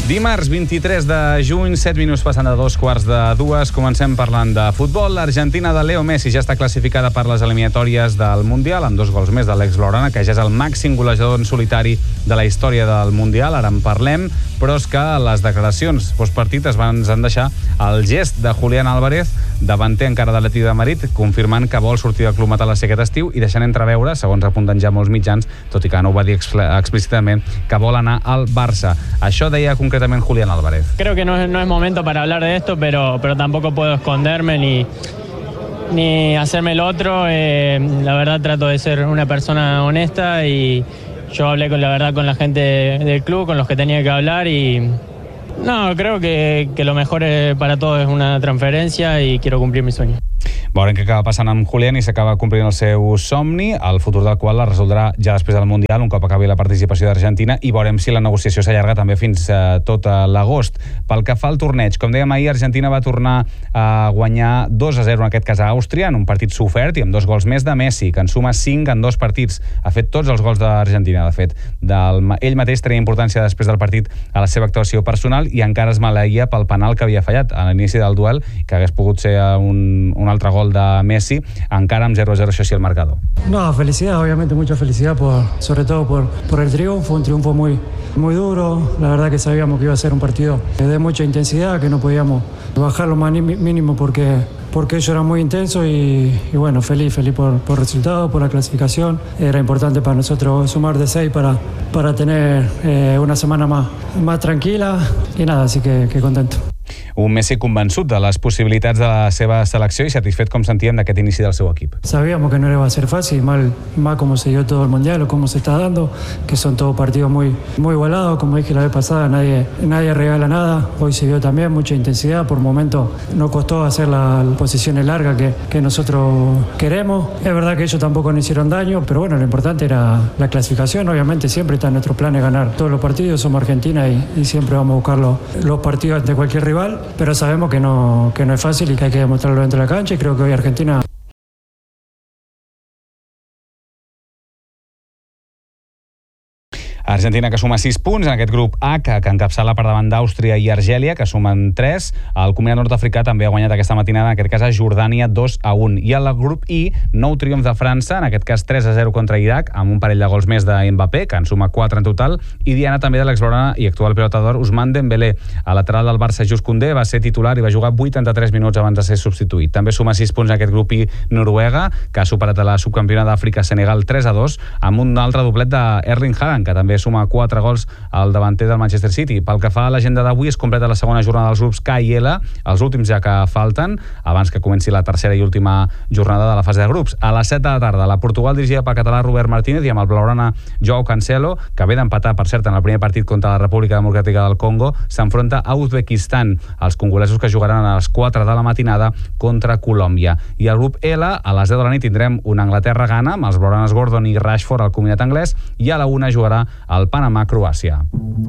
Dimarts 23 de juny, 7 minuts passant de 2:45. Comencem parlant de futbol. L'Argentina de Leo Messi ja està classificada per les eliminatòries del Mundial, amb 2 gols més de l'ex blaugrana, que ja és el màxim golejador en solitari de la història del Mundial. Ara en parlem, però és que les declaracions postpartit ens van deixar el gest de Julián Álvarez, davanter encara de l'Atlètic de Madrid, confirmant que vol sortir del Club Metal aquest estiu i deixant entreveure, segons apunten ja molts mitjans, tot i que no ho va dir explícitament, que vol anar al Barça. Això deia concretament Julián Álvarez. Creo que no es momento para hablar de esto, pero tampoco puedo esconderme ni hacerme el otro. La verdad trato de ser una persona honesta y yo hablé con la gente del club, con los que tenía que hablar y no, creo que lo mejor para todos es una transferencia y quiero cumplir mi sueño. Veurem què acaba passant amb Julián i s'acaba complint el seu somni, el futur del qual es resoldrà ja després del Mundial, un cop acabi la participació d'Argentina, i veurem si la negociació s'allarga també fins tot l'agost. Pel que fa al torneig, com dèiem ahir, Argentina va tornar a guanyar 2-0, en aquest cas a Àustria, en un partit sofert i amb 2 gols més de Messi, que en suma 5 en 2 partits. Ha fet tots els gols d'Argentina, de fet. Ell mateix tenia importància després del partit a la seva actuació personal i encara es maleïa pel penal que havia fallat a l'inici del duel, que hagués pogut ser un altre gol de Messi, encara amb 0-0 això sí el marcador. No, felicidad, obviamente mucha felicidad, sobre todo por el triunfo, un triunfo muy duro. La verdad que sabíamos que iba a ser un partido de mucha intensidad, que no podíamos bajar lo más mínimo porque ellos eran muy intensos y bueno, feliz por el resultado, por la clasificación. Era importante para nosotros sumar de 6 para tener una semana más tranquila y nada, así que contento. Un Messi convençut de les possibilitats de la seva selecció i satisfet, com sentíem, d'aquest inici del seu equip. Sabíamos que no iba a ser fácil, mal como se dio todo el Mundial o cómo se está dando, que son todos partidos muy igualados, como dije la vez pasada, nadie regala nada. Hoy se vio también mucha intensidad, por momentos nos costó hacer las posiciones largas que nosotros queremos. Es verdad que ellos tampoco nos hicieron daño, pero bueno, lo importante era la clasificación. Obviamente siempre está en nuestro plan de ganar todos los partidos, somos Argentina y siempre vamos a buscar los partidos ante cualquier rival. Pero sabemos que no es fácil y que hay que demostrarlo dentro de la cancha y creo que hoy Argentina... Argentina, que suma 6 punts en aquest grup A, que encapçala per davant d'Àustria i Argèlia, que sumen 3. El combinat nord-africà també ha guanyat aquesta matinada, en aquest cas a Jordània, 2-1. I al grup I, nou triomf de França, en aquest cas 3-0 contra Iraq, amb un parell de gols més de Mbappé, que en suma 4 en total, i diana també de l'exblaugrana i actual pilota d'or Ousmane Dembélé. El lateral del Barça, Jules Koundé, va ser titular i va jugar 83 minuts abans de ser substituït. També suma 6 punts en aquest grup I Noruega, que ha superat a la subcampiona d'Àfrica Senegal 3-2, amb un altre doblet d'Erling Haaland, que també suma 4 gols al davanter del Manchester City. Pel que fa a l'agenda d'avui, es completa la segona jornada dels grups K i L, els últims ja que falten, abans que comenci la tercera i última jornada de la fase de grups. A les 7 de la tarda, la Portugal dirigida pel català Robert Martínez i amb el blaugrana Joao Cancelo, que ve d'empatar, per cert, en el primer partit contra la República Democràtica del Congo, s'enfronta a Uzbekistan, els congolesos que jugaran a les 4 de la matinada contra Colòmbia. I al grup L, a les 10 de la nit tindrem un Anglaterra-Ghana, amb els blaugranes Gordon i Rashford al combinat anglès, i a la 1 jugarà el Panamà-Croàcia.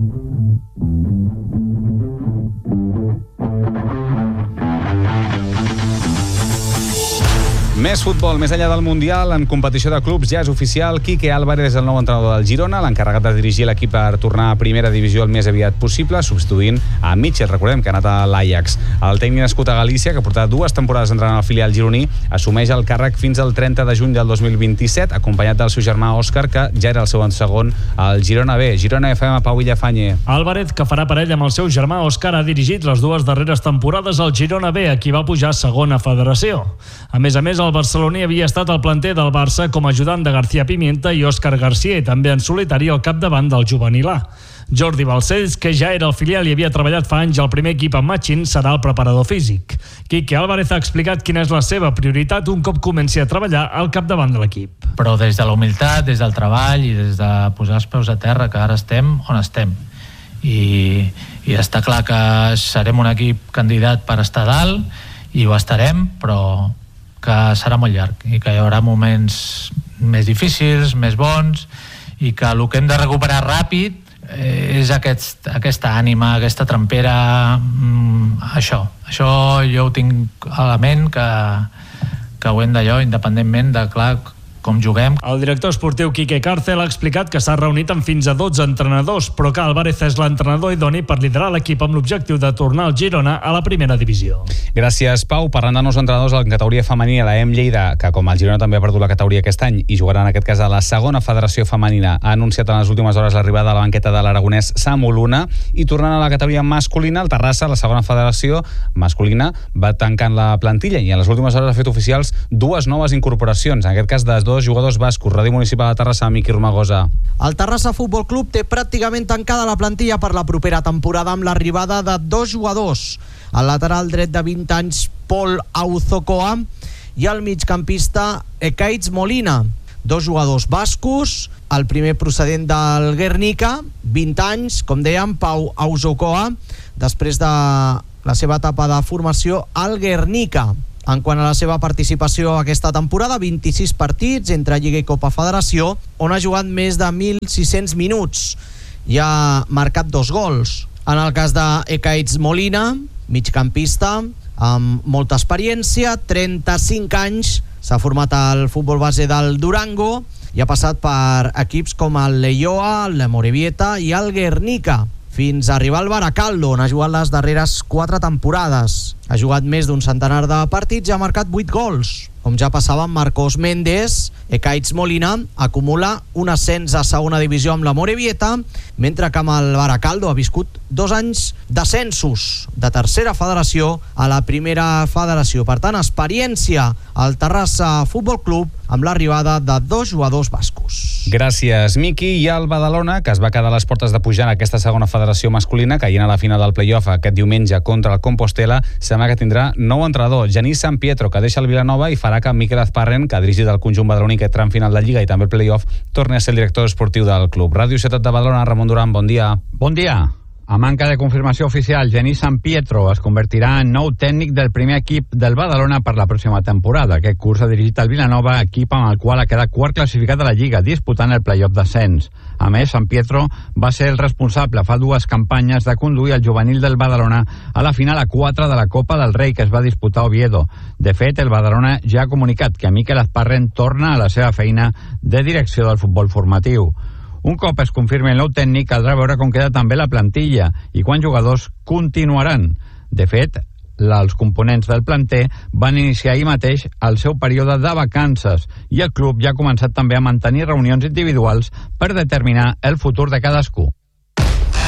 Més futbol, més enllà del Mundial, en competició de clubs ja és oficial. Quique Álvarez és el nou entrenador del Girona, l'encarregat de dirigir l'equip per tornar a primera divisió el més aviat possible, substituint a Mitchell, recordem que ha anat a l'Ajax. El tècnic nascut a Galícia, que porta 2 temporades entrenant al filial gironí, assumeix el càrrec fins al 30 de juny del 2027, acompanyat del seu germà Òscar, que ja era el seu segon al Girona B. Girona FM, Pau Villafañe. Álvarez, que farà parella amb el seu germà Òscar, ha dirigit les 2 darreres temporades al Girona B, a qui va pujar a segona federació. A més, el barceloní havia estat al planter del Barça com a ajudant de García Pimienta i Òscar García, i també en solitari al capdavant del juvenil A. Jordi Balcells, que ja era al filial i havia treballat fa anys al primer equip amb Machín, serà el preparador físic. Quique Álvarez ha explicat quina és la seva prioritat un cop comenci a treballar al capdavant de l'equip. Però des de la humilitat, des del treball i des de posar els peus a terra, que ara estem on estem. I està clar que serem un equip candidat per estar dalt, i ho estarem, però que serà molt llarg i que hi haurà moments més difícils, més bons, i que el que hem de recuperar ràpid és aquesta ànima, aquesta trempera, això jo ho tinc a la ment, que ho hem d'allò, independentment de, clar, com juguem. El director esportiu Quique Cárcel ha explicat que s'ha reunit amb fins a 12 entrenadors, però que Álvarez és l'entrenador idoni per liderar l'equip amb l'objectiu de tornar el Girona a la primera divisió. Gràcies, Pau. Parlant de nous entrenadors, la categoria femenina, la EM Lleida, que com el Girona també ha perdut la categoria aquest any i jugarà en aquest cas a la segona federació femenina, ha anunciat en les últimes hores l'arribada a la banqueta de l'aragonès Samu Luna. I tornant a la categoria masculina, el Terrassa, la segona federació masculina, va tancant la plantilla i en les últimes hores ha fet oficials dues noves incorporacions, en aquest cas de dos jugadors bascos. Ràdio Municipal de Terrassa, Miqui Romagosa. El Terrassa Futbol Club té pràcticament tancada la plantilla per la propera temporada amb l'arribada de dos jugadors, el lateral dret de 20 anys Pol Auzocoa i el migcampista Ekaitz Molina, dos jugadors bascos, el primer procedent del Guernica, 20 anys, com dèiem, Pau Auzocoa, després de la seva etapa de formació al Guernica. En quant a la seva participació aquesta temporada, 26 partits entre Lliga i Copa Federació, on ha jugat més de 1.600 minuts i ha marcat 2 gols. En el cas d'Ekaitz Molina, migcampista, amb molta experiència, 35 anys, s'ha format al futbol base del Durango i ha passat per equips com el Leioa, el Morevieta i el Guernica, fins a arribar al Baracaldo, on ha jugat les darreres 4 temporades. Ha jugat més d'un centenar de partits i ha marcat 8 gols. Com ja passava amb Marcos Méndez, Ekaitz Molina acumula un ascens a segona divisió amb la Morevieta, mentre que amb el Baracaldo ha viscut 2 anys d'ascensos de tercera federació a la primera federació. Per tant, experiència al Terrassa Futbol Club amb l'arribada de 2 jugadors bascos. Gràcies, Miqui. I el Badalona, que es va quedar a les portes de pujar en aquesta segona federació masculina, caient a la final del play-off aquest diumenge contra el Compostela, sembla que tindrà nou entrenador, Genís San Pietro, que deixa el Vilanova i farà que Miquel Azparren, que ha dirigit el conjunt badaloní aquest tram final de Lliga i també el play-off, torni a ser el director esportiu del club. Ràdio Ciutat de Badalona, Ramon Duran, bon dia. Bon dia. A manca de confirmació oficial, Genís San Pietro es convertirà en nou tècnic del primer equip del Badalona per la pròxima temporada. Aquest curs ha dirigit el Vilanova, equip amb el qual ha quedat quart classificat a la Lliga, disputant el play-off d'ascens. A més, San Pietro va ser el responsable fa 2 campanyes de conduir el juvenil del Badalona a la final a 4 de la Copa del Rei que es va disputar a Oviedo. De fet, el Badalona ja ha comunicat que Miquel Azparren torna a la seva feina de direcció del futbol formatiu. Un cop es confirmi el nou tècnic, caldrà veure com queda també la plantilla i quants jugadors continuaran. De fet, els components del planter van iniciar ahir mateix el seu període de vacances i el club ja ha començat també a mantenir reunions individuals per determinar el futur de cadascú.